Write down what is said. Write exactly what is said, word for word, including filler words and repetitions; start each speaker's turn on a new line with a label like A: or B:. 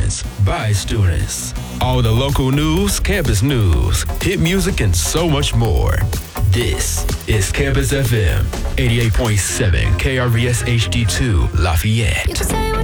A: students, by students. All the local news, campus news, hit music, and so much more. This is Campus F M, eighty-eight point seven K R V S H D two Lafayette.